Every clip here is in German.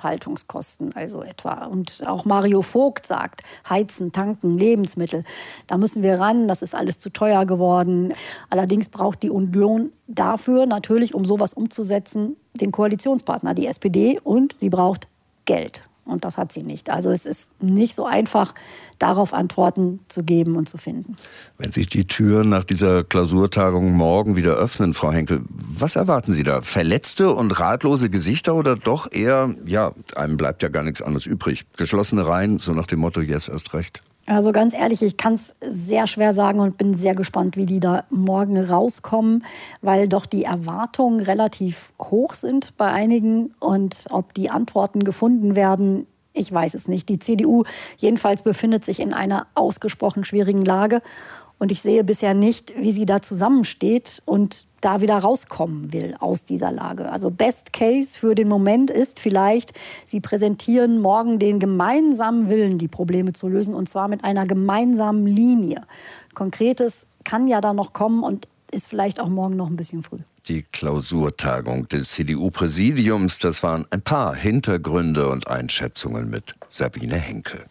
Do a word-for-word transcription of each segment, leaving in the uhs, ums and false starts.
Lebenshaltungskosten also etwa. Und auch Mario Vogt sagt, Heizen, Tanken, Lebensmittel, da müssen wir ran, das ist alles zu teuer geworden. Allerdings braucht die Union dafür natürlich, um sowas umzusetzen, den Koalitionspartner, die S P D, und sie braucht Geld. Und das hat sie nicht. Also es ist nicht so einfach, darauf Antworten zu geben und zu finden. Wenn sich die Türen nach dieser Klausurtagung morgen wieder öffnen, Frau Henkel, was erwarten Sie da? Verletzte und ratlose Gesichter oder doch eher, ja, einem bleibt ja gar nichts anderes übrig, geschlossene Reihen, so nach dem Motto, yes, erst recht? Also ganz ehrlich, ich kann es sehr schwer sagen und bin sehr gespannt, wie die da morgen rauskommen, weil doch die Erwartungen relativ hoch sind bei einigen. Und ob die Antworten gefunden werden, ich weiß es nicht. Die C D U jedenfalls befindet sich in einer ausgesprochen schwierigen Lage. Und ich sehe bisher nicht, wie sie da zusammensteht und da wieder rauskommen will aus dieser Lage. Also Best Case für den Moment ist vielleicht, sie präsentieren morgen den gemeinsamen Willen, die Probleme zu lösen, und zwar mit einer gemeinsamen Linie. Konkretes kann ja da noch kommen und ist vielleicht auch morgen noch ein bisschen früh. Die Klausurtagung des C D U-Präsidiums, das waren ein paar Hintergründe und Einschätzungen mit Sabine Henkel.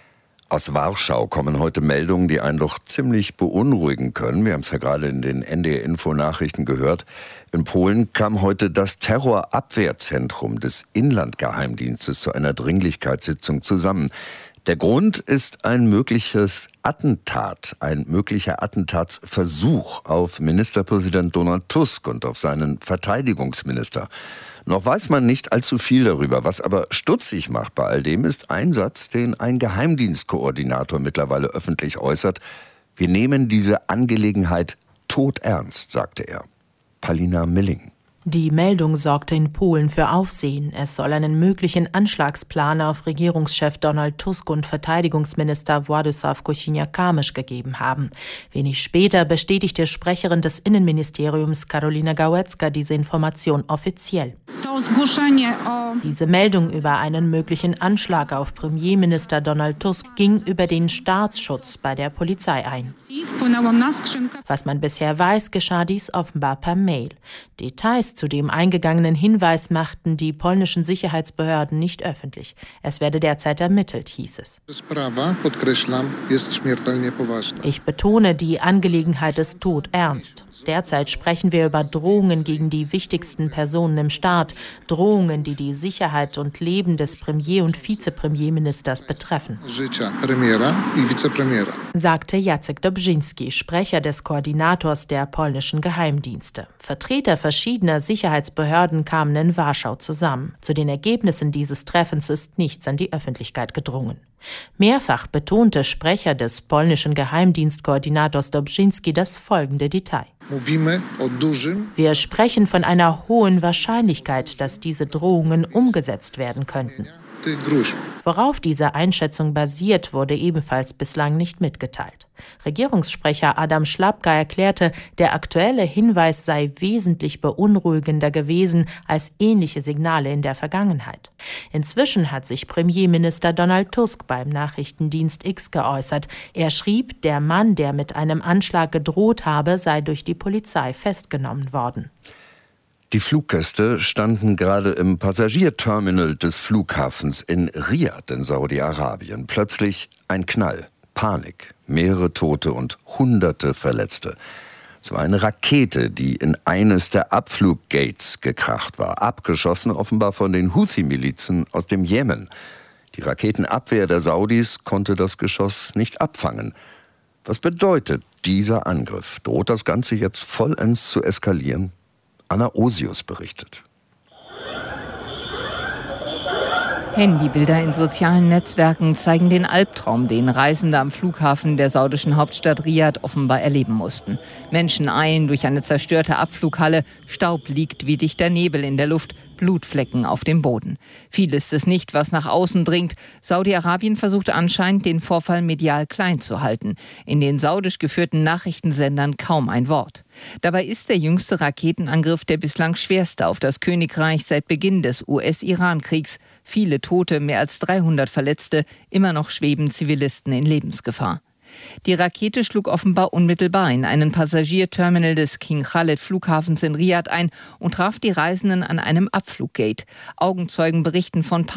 Aus Warschau kommen heute Meldungen, die einen doch ziemlich beunruhigen können. Wir haben es ja gerade in den N D R-Info-Nachrichten gehört. In Polen kam heute das Terrorabwehrzentrum des Inlandgeheimdienstes zu einer Dringlichkeitssitzung zusammen. Der Grund ist ein mögliches Attentat, ein möglicher Attentatsversuch auf Ministerpräsident Donald Tusk und auf seinen Verteidigungsminister. Noch weiß man nicht allzu viel darüber. Was aber stutzig macht bei all dem, ist ein Satz, den ein Geheimdienstkoordinator mittlerweile öffentlich äußert. Wir nehmen diese Angelegenheit todernst, sagte er. Palina Milling. Die Meldung sorgte in Polen für Aufsehen. Es soll einen möglichen Anschlagsplan auf Regierungschef Donald Tusk und Verteidigungsminister Władysław Kosiniak-Kamysz gegeben haben. Wenig später bestätigte Sprecherin des Innenministeriums Karolina Gałęzka diese Information offiziell. Diese Meldung über einen möglichen Anschlag auf Premierminister Donald Tusk ging über den Staatsschutz bei der Polizei ein. Was man bisher weiß, geschah dies offenbar per Mail. Details zu dem eingegangenen Hinweis machten die polnischen Sicherheitsbehörden nicht öffentlich. Es werde derzeit ermittelt, hieß es. Ich betone, die Angelegenheit ist todernst. Derzeit sprechen wir über Drohungen gegen die wichtigsten Personen im Staat, Drohungen, die die Sicherheit und Leben des Premier- und Vizepremierministers betreffen, sagte Jacek Dobrzyński, Sprecher des Koordinators der polnischen Geheimdienste. Vertreter verschiedener Sicherheitsbehörden kamen in Warschau zusammen. Zu den Ergebnissen dieses Treffens ist nichts an die Öffentlichkeit gedrungen. Mehrfach betonte Sprecher des polnischen Geheimdienstkoordinators Dobrzyński das folgende Detail. Wir sprechen von einer hohen Wahrscheinlichkeit, dass diese Drohungen umgesetzt werden könnten. Worauf diese Einschätzung basiert, wurde ebenfalls bislang nicht mitgeteilt. Regierungssprecher Adam Szłapka erklärte, der aktuelle Hinweis sei wesentlich beunruhigender gewesen als ähnliche Signale in der Vergangenheit. Inzwischen hat sich Premierminister Donald Tusk beim Nachrichtendienst X geäußert. Er schrieb, der Mann, der mit einem Anschlag gedroht habe, sei durch die Polizei festgenommen worden. Die Fluggäste standen gerade im Passagierterminal des Flughafens in Riad in Saudi-Arabien. Plötzlich ein Knall, Panik, mehrere Tote und hunderte Verletzte. Es war eine Rakete, die in eines der Abfluggates gekracht war, abgeschossen offenbar von den Houthi-Milizen aus dem Jemen. Die Raketenabwehr der Saudis konnte das Geschoss nicht abfangen. Was bedeutet dieser Angriff? Droht das Ganze jetzt vollends zu eskalieren? Anna Osius berichtet. Handybilder in sozialen Netzwerken zeigen den Albtraum, den Reisende am Flughafen der saudischen Hauptstadt Riad offenbar erleben mussten. Menschen eilen durch eine zerstörte Abflughalle, Staub liegt wie dichter Nebel in der Luft, Blutflecken auf dem Boden. Viel ist es nicht, was nach außen dringt. Saudi-Arabien versucht anscheinend, den Vorfall medial klein zu halten. In den saudisch geführten Nachrichtensendern kaum ein Wort. Dabei ist der jüngste Raketenangriff der bislang schwerste auf das Königreich seit Beginn des U S-Iran-Kriegs. Viele Tote, mehr als dreihundert Verletzte, immer noch schweben Zivilisten in Lebensgefahr. Die Rakete schlug offenbar unmittelbar in einen Passagierterminal des King Khaled Flughafens in Riad ein und traf die Reisenden an einem Abfluggate. Augenzeugen berichten von